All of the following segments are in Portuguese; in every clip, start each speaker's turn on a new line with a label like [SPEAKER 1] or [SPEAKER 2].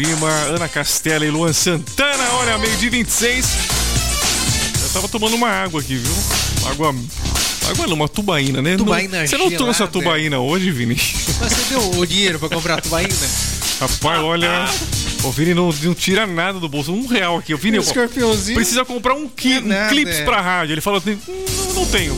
[SPEAKER 1] Lima, Ana Castela e Luan Santana. Olha, meio-dia 26. Eu tava tomando uma água aqui, viu? Água não, uma tubaína, né?
[SPEAKER 2] Tubaína
[SPEAKER 1] você não trouxe a tubaína hoje, Vini?
[SPEAKER 2] Mas você deu o dinheiro pra comprar a tubaína?
[SPEAKER 1] Rapaz, olha... O Vini não tira nada do bolso. R$1 aqui. O Vini precisa comprar um clips pra rádio. Ele falou assim, não tenho.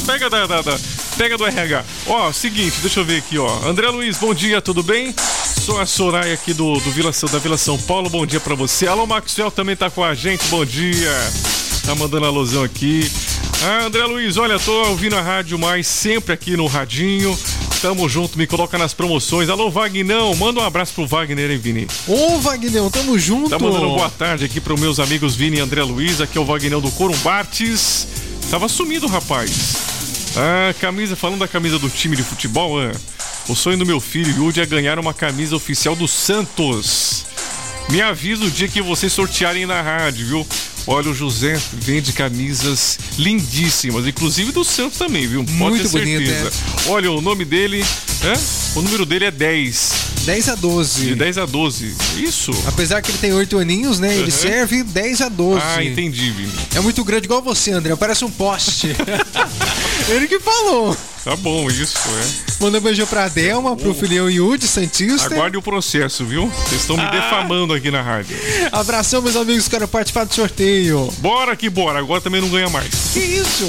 [SPEAKER 1] Pega do RH. Ó, seguinte, deixa eu ver aqui, ó. André Luiz, bom dia, tudo bem? Sou a Soraya aqui da Vila São Paulo, bom dia pra você. Alô, Maxwell também tá com a gente, bom dia. Tá mandando alusão aqui. André Luiz, olha, tô ouvindo a Rádio Mais sempre aqui no radinho. Tamo junto, me coloca nas promoções. Alô, Vagnão, manda um abraço pro Wagner, hein, Vini?
[SPEAKER 2] Ô, Vagnão, tamo junto.
[SPEAKER 1] Tá mandando boa tarde aqui pros meus amigos Vini e André Luiz. Aqui é o Vagnão do Corumbates. Tava sumido, rapaz. Falando da camisa do time de futebol, o sonho do meu filho, Yudi, é ganhar uma camisa oficial do Santos. Me avisa o dia que vocês sortearem na rádio, viu? Olha, o José vende camisas lindíssimas, inclusive do Santos também, viu? Pode ter certeza. Bonito, olha, o nome dele, o número dele é 10.
[SPEAKER 2] 10 a 12.
[SPEAKER 1] De 10 a 12. Isso.
[SPEAKER 2] Apesar que ele tem 8 aninhos, né? Ele serve 10 a 12.
[SPEAKER 1] Entendi, Vini.
[SPEAKER 2] É muito grande igual você, André. Parece um poste. Ele que falou.
[SPEAKER 1] Tá bom, isso,
[SPEAKER 2] Manda um beijo pra Delma, pro filhão Yudi Santista.
[SPEAKER 1] Aguarde o processo, viu? Vocês estão me defamando aqui na rádio.
[SPEAKER 2] Abração, meus amigos que querem participar do sorteio.
[SPEAKER 1] Bora que bora, agora também não ganha mais.
[SPEAKER 2] Que isso?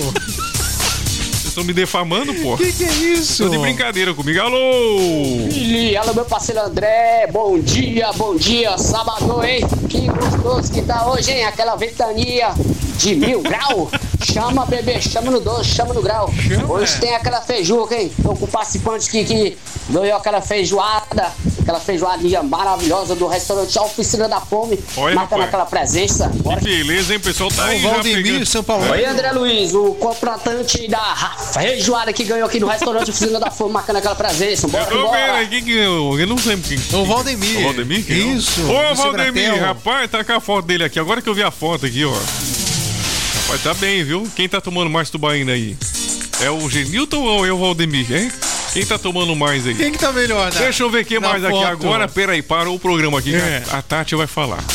[SPEAKER 1] Vocês estão me defamando, pô?
[SPEAKER 2] Que é isso?
[SPEAKER 1] Tô de brincadeira comigo. Alô!
[SPEAKER 3] Alô, meu parceiro André. Bom dia, sábado, hein? Que gostoso que tá hoje, hein? Aquela ventania de 1000 graus. Chama, bebê, chama no doce, chama no grau. Hoje tem aquela feijuca, hein? Tô com participantes que ganhou aquela feijoadinha maravilhosa do restaurante Oficina da Fome.
[SPEAKER 1] Olha,
[SPEAKER 3] marcando aquela presença.
[SPEAKER 1] Bora. Que beleza, hein, pessoal? Tá aí,
[SPEAKER 2] Valdemir, São Paulo.
[SPEAKER 3] Oi, André Luiz, o contratante da feijoada que ganhou aqui no restaurante Oficina da Fome, marcando aquela presença. Bora,
[SPEAKER 1] eu tô vendo aí, quem ganhou? Eu não sei quem.
[SPEAKER 2] O Valdemir.
[SPEAKER 1] O Valdemir?
[SPEAKER 2] Isso.
[SPEAKER 1] Ô, Valdemir, rapaz, tá com a foto dele aqui. Agora que eu vi a foto aqui, ó. Rapaz, tá bem, viu? Quem tá tomando mais tubaína aí? É o Genilton ou é o Valdemir, hein? Quem tá tomando mais aí?
[SPEAKER 2] Quem que tá melhor, né?
[SPEAKER 1] Deixa eu ver quem mais
[SPEAKER 2] foto.
[SPEAKER 1] Aqui agora. Peraí, parou o programa aqui. A Tati vai falar.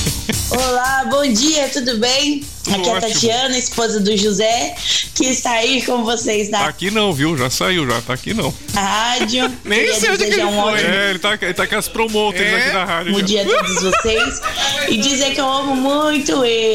[SPEAKER 4] Olá, bom dia, tudo bem? Aqui é a Tatiana, esposa do José, que está aí com vocês na...
[SPEAKER 1] Aqui não, viu? Já saiu, já tá aqui não.
[SPEAKER 4] A rádio.
[SPEAKER 1] Nem sei onde que ele foi. Ele tá com as promoters aqui na rádio.
[SPEAKER 4] Bom dia a todos vocês. E dizer que eu amo muito ele.